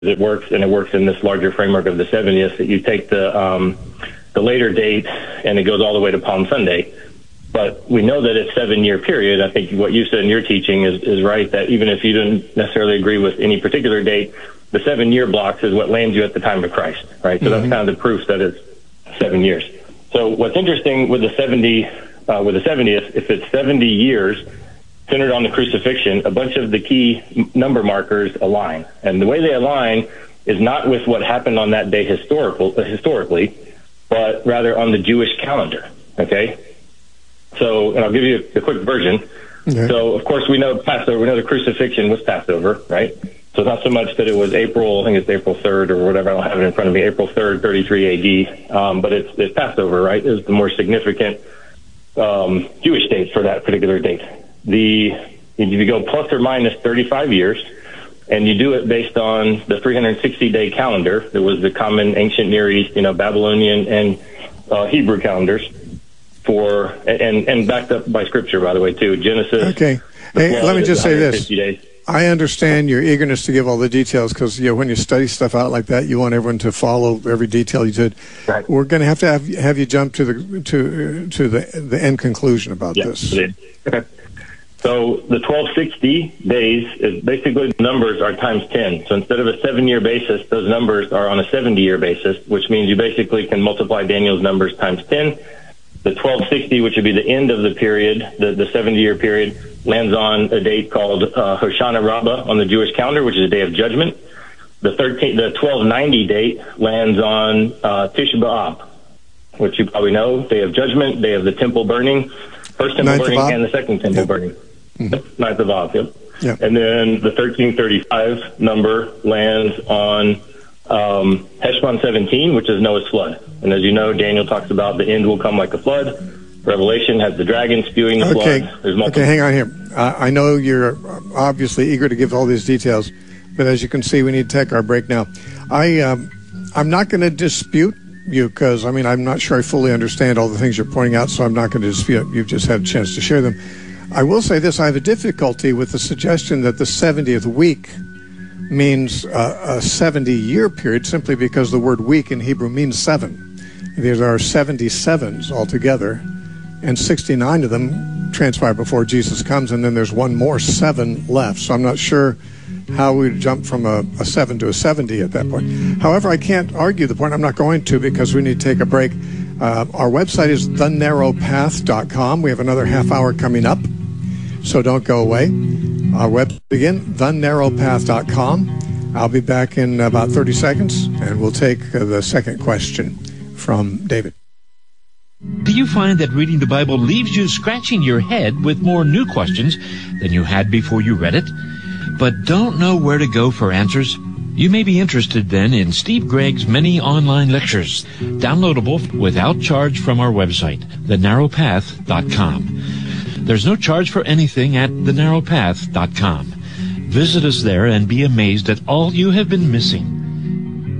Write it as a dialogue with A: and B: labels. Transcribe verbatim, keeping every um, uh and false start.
A: it works, and it works in this larger framework of the seventieth, that you take the um, the later date and it goes all the way to Palm Sunday. But we know that it's seven-year period. I think what you said in your teaching is, is right, that even if you didn't necessarily agree with any particular date, the seven-year blocks is what lands you at the time of Christ, right? So mm-hmm. that's kind of the proof that it's seven years. So what's interesting with the seventy, uh, with the seventieth, if it's seventy years centered on the crucifixion, a bunch of the key number markers align. And the way they align is not with what happened on that day historical, uh, historically, but rather on the Jewish calendar, okay? So, and I'll give you a, a quick version. Okay. So, of course, we know Passover, we know the crucifixion was Passover, right? So it's not so much that it was April, I think it's April third or whatever, I don't have it in front of me, April third, thirty-three A D, um, but it's, it's Passover, right? It's the more significant um, Jewish date for that particular date. The, if you go plus or minus thirty-five years, and you do it based on the three hundred sixty day calendar, that was the common ancient Near East, you know, Babylonian and uh, Hebrew calendars, for, and, and backed up by Scripture, by the way, too. Genesis.
B: Okay. Hey, let me just say this. Days. I understand your eagerness to give all the details because, you know, when you study stuff out like that, you want everyone to follow every detail you did. Right. We're going to have to have, have you jump to the to to the the end conclusion about yeah, this.
A: Okay. So the twelve sixty days is basically the numbers are times ten. So instead of a seven-year basis, those numbers are on a seventy-year basis, which means you basically can multiply Daniel's numbers times ten. The twelve sixty, which would be the end of the period, the, the seventy-year period, lands on a date called uh, Hoshana Rabbah on the Jewish calendar, which is a day of judgment. The thirteen, the twelve ninety date lands on uh, Tisha B'Av, which you probably know, day of judgment, day of the temple burning, first temple Ninth burning and the second temple yep. burning. Mm-hmm. Ninth of Av, yep. yep. And then the thirteen thirty-five number lands on um, Heshbon seventeen, which is Noah's flood. And as you know, Daniel talks about the end will come like a flood. Revelation has the dragon spewing the
B: okay.
A: flood. There's multiple-
B: okay, hang on here. Uh, I know you're obviously eager to give all these details, but as you can see, we need to take our break now. I, um, I'm not going to dispute you because, I mean, I'm not sure I fully understand all the things you're pointing out, so I'm not going to dispute. You've just had a chance to share them. I will say this. I have a difficulty with the suggestion that the seventieth week means uh, a seventy-year period simply because the word week in Hebrew means seven. There are seventy-sevens altogether, and sixty-nine of them transpire before Jesus comes, and then there's one more seven left. So I'm not sure how we jump from a, a seven to a seventy at that point. However, I can't argue the point. I'm not going to because we need to take a break. Uh, our website is the narrow path dot com. We have another half hour coming up, so don't go away. Our website again, the narrow path dot com. I'll be back in about thirty seconds, and we'll take uh, the second question from David.
C: Do you find that reading the Bible leaves you scratching your head with more new questions than you had before you read it, but don't know where to go for answers? You may be interested then in Steve Gregg's many online lectures, downloadable without charge from our website, the narrow path dot com. There's no charge for anything at the narrow path dot com. Visit us there and be amazed at all you have been missing.